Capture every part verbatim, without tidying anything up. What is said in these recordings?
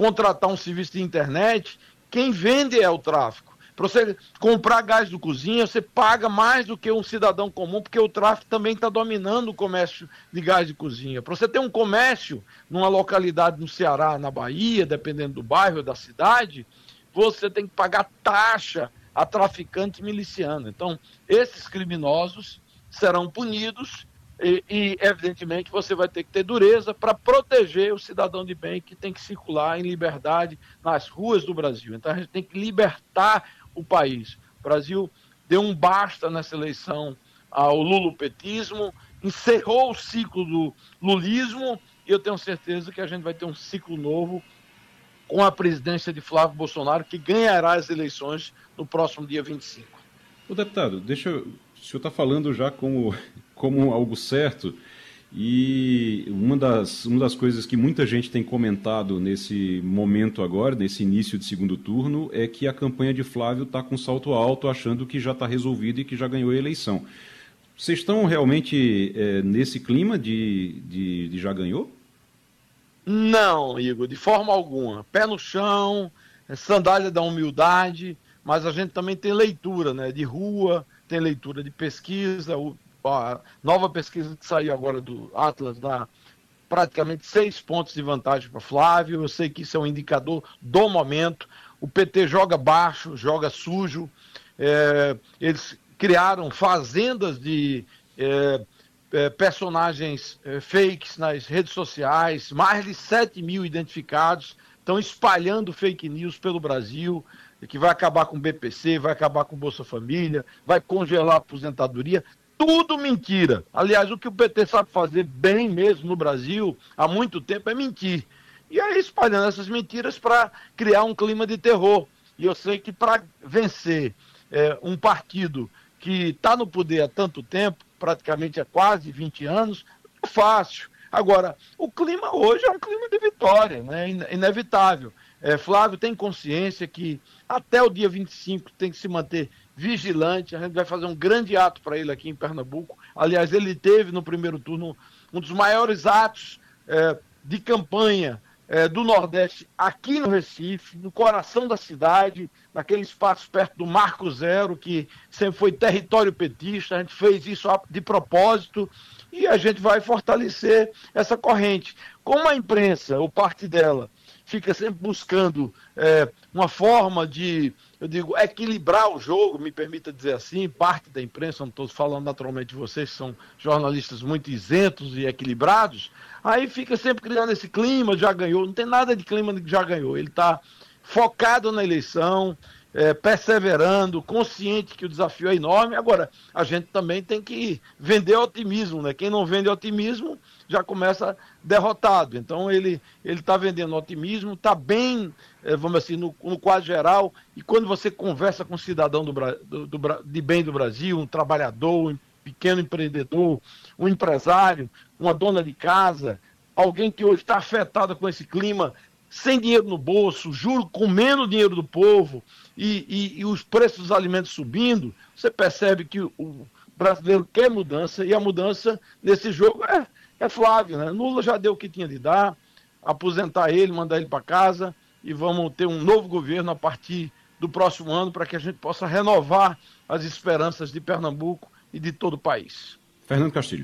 contratar um serviço de internet, quem vende é o tráfico. Para você comprar gás do cozinha, você paga mais do que um cidadão comum, porque o tráfico também está dominando o comércio de gás de cozinha. Para você ter um comércio numa localidade no Ceará, na Bahia, dependendo do bairro ou da cidade, você tem que pagar taxa a traficante miliciano. Então, esses criminosos serão punidos e, e, evidentemente, você vai ter que ter dureza para proteger o cidadão de bem que tem que circular em liberdade nas ruas do Brasil. Então, a gente tem que libertar o país. O Brasil deu um basta nessa eleição ao lulopetismo, encerrou o ciclo do lulismo e eu tenho certeza que a gente vai ter um ciclo novo com a presidência de Flávio Bolsonaro, que ganhará as eleições no próximo dia vinte e cinco. Ô deputado, deixa eu... o senhor está falando já como, como algo certo, e uma das, uma das coisas que muita gente tem comentado nesse momento agora, nesse início de segundo turno, é que a campanha de Flávio está com salto alto, achando que já está resolvido e que já ganhou a eleição. Vocês estão realmente é, nesse clima de, de, de já ganhou? Não, Igor, de forma alguma. Pé no chão, sandália da humildade, mas a gente também tem leitura, né, de rua, tem leitura de pesquisa, o, a nova pesquisa que saiu agora do Atlas dá praticamente seis pontos de vantagem para Flávio. Eu sei que isso é um indicador do momento. O P T joga baixo, joga sujo, é, eles criaram fazendas de é, é, personagens é, fakes nas redes sociais, mais de sete mil identificados, estão espalhando fake news pelo Brasil, que vai acabar com o B P C, vai acabar com o Bolsa Família, vai congelar a aposentadoria, tudo mentira. Aliás, o que o P T sabe fazer bem mesmo no Brasil há muito tempo é mentir. E aí espalhando essas mentiras para criar um clima de terror. E eu sei que para vencer é, um partido que está no poder há tanto tempo, praticamente há quase vinte anos, é fácil. Agora, o clima hoje é um clima de vitória, né? Inevitável. É, Flávio tem consciência que até o dia vinte e cinco tem que se manter vigilante. A gente vai fazer um grande ato para ele aqui em Pernambuco. Aliás, ele teve no primeiro turno um dos maiores atos é, de campanha é, do Nordeste aqui no Recife, no coração da cidade, naquele espaço perto do Marco Zero, que sempre foi território petista. A gente fez isso de propósito e a gente vai fortalecer essa corrente. Como a imprensa, ou parte dela, fica sempre buscando é, uma forma de, eu digo, equilibrar o jogo, me permita dizer assim, parte da imprensa, não estou falando naturalmente de vocês, que são jornalistas muito isentos e equilibrados, aí fica sempre criando esse clima, já ganhou, não tem nada de clima de já ganhou, ele está focado na eleição, é, perseverando, consciente que o desafio é enorme. Agora, a gente também tem que vender otimismo, né? Quem não vende otimismo já começa derrotado. Então ele ele está vendendo otimismo, está bem, é, vamos assim, no, no quadro geral. E quando você conversa com um cidadão do, do, do, de bem do Brasil, um trabalhador, um pequeno empreendedor, um empresário, uma dona de casa, alguém que hoje está afetado com esse clima, sem dinheiro no bolso, juro, comendo o dinheiro do povo e, e, e os preços dos alimentos subindo, você percebe que o, o brasileiro quer mudança e a mudança nesse jogo é, é Flávio, né? Lula já deu o que tinha de dar, aposentar ele, mandar ele para casa e vamos ter um novo governo a partir do próximo ano para que a gente possa renovar as esperanças de Pernambuco e de todo o país. Fernando Castilho.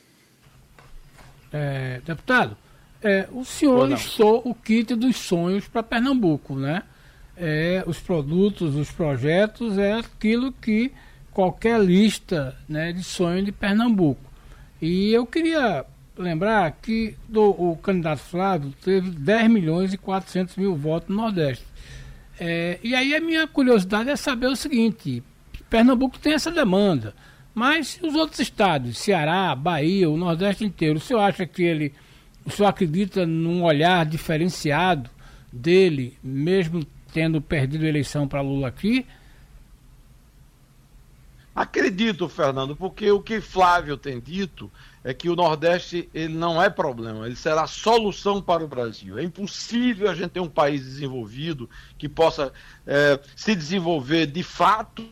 É, deputado, É, o senhor listou o kit dos sonhos para Pernambuco, né? É, os produtos, os projetos, é aquilo que qualquer lista, né, de sonho de Pernambuco. E eu queria lembrar que do, o candidato Flávio teve dez milhões e quatrocentos mil votos no Nordeste. É, e aí a minha curiosidade é saber o seguinte: Pernambuco tem essa demanda, mas os outros estados, Ceará, Bahia, o Nordeste inteiro, o senhor acha que ele... O senhor acredita num olhar diferenciado dele, mesmo tendo perdido a eleição para Lula aqui? Acredito, Fernando, porque o que Flávio tem dito é que o Nordeste ele não é problema, ele será solução para o Brasil. É impossível a gente ter um país desenvolvido que possa é, se desenvolver de fato.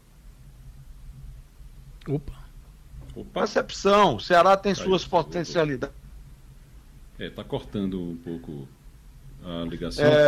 Opa. Opa. Percepção. O Ceará tem Tá suas aí. potencialidades. É, tá cortando um pouco a ligação. É,